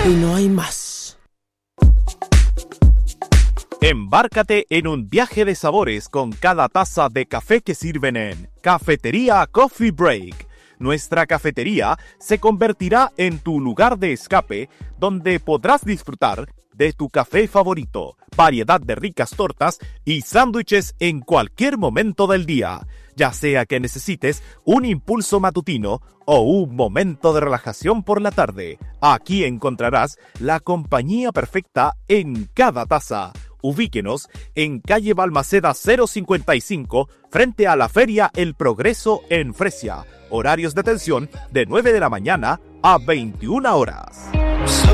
y no hay más. Embárcate en un viaje de sabores con cada taza de café que sirven en Cafetería Coffee Break. Nuestra cafetería se convertirá en tu lugar de escape, donde podrás disfrutar de tu café favorito, variedad de ricas tortas y sándwiches en cualquier momento del día, ya sea que necesites un impulso matutino o un momento de relajación por la tarde. Aquí encontrarás la compañía perfecta en cada taza. Ubíquenos en calle Balmaceda 055, frente a la Feria El Progreso en Fresia. Horarios de atención de 9 de la mañana a 21 horas.